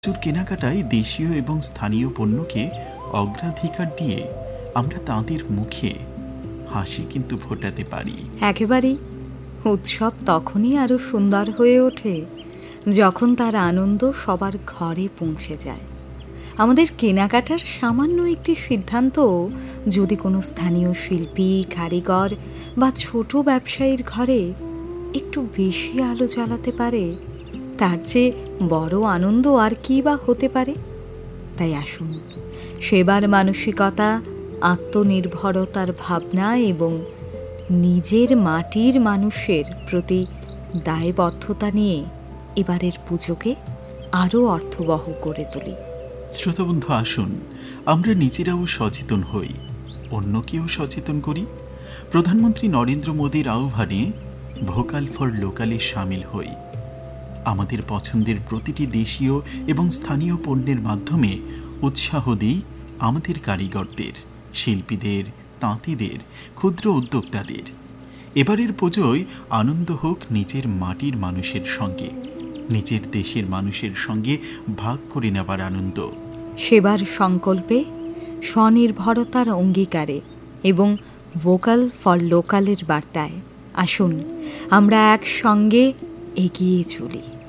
কেনাকাটায় দেশীয় এবং স্থানীয় পণ্যকে অগ্রাধিকার দিয়ে আমরা তাঁদের মুখে হাসি কিন্তু ফোটাতে পারি। একেবারেই। উৎসব তখনই আরো সুন্দর হয়ে ওঠে যখন তার আনন্দ সবার ঘরে পৌঁছে যায়। আমাদের কেনাকাটার সামান্য একটি সিদ্ধান্ত যদি কোনো স্থানীয় শিল্পী, কারিগর বা ছোট ব্যবসায়ীর ঘরে একটু বেশি আলো জ্বালাতে পারে, তার চেয়ে বড় আনন্দ আর কি বা হতে পারে। তাই আসুন, সেবার মানসিকতা, আত্মনির্ভরতার ভাবনা এবং নিজের মাটির মানুষের প্রতি দায়বদ্ধতা নিয়ে এবারের পুজোকে আরও অর্থবহ করে তুলি। শ্রোতাবন্ধু, আসুন আমরা নিজেরাও সচেতন হই, অন্যকেও সচেতন করি। প্রধানমন্ত্রী নরেন্দ্র মোদীর আহ্বানে ভোকাল ফর লোকালে সামিল হই। আমাদের পছন্দের প্রতিটি দেশীয় এবং স্থানীয় পণ্যের মাধ্যমে উৎসাহ দিই আমাদের কারিগরদের, শিল্পীদের, তাঁতিদের, ক্ষুদ্র উদ্যোক্তাদের। এবারের পুজোয় আনন্দ হোক নিজের মাটির মানুষের সঙ্গে, নিজের দেশের মানুষের সঙ্গে ভাগ করে নেবার আনন্দ। সেবার সংকল্পে, স্বনির্ভরতার অঙ্গীকারে এবং ভোকাল ফর লোকালের বার্তায় আসুন আমরা একসঙ্গে এগিয়ে চলি।